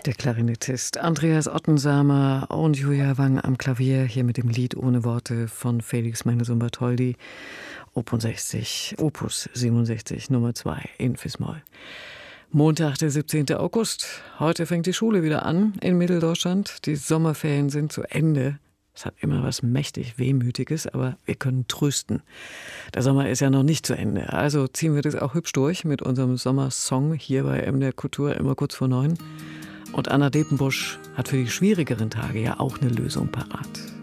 Der Klarinettist Andreas Ottensamer und Julia Wang am Klavier, hier mit dem Lied Ohne Worte von Felix Mendelssohn Bartholdy, Opus 67, Nummer 2 in Fis-Moll. Montag, der 17. August. Heute fängt die Schule wieder an in Mitteldeutschland. Die Sommerferien sind zu Ende. Es hat immer was mächtig Wehmütiges, aber wir können trösten. Der Sommer ist ja noch nicht zu Ende. Also ziehen wir das auch hübsch durch mit unserem Sommersong hier bei MDR Kultur immer kurz vor 9. Und Anna Depenbusch hat für die schwierigeren Tage ja auch eine Lösung parat.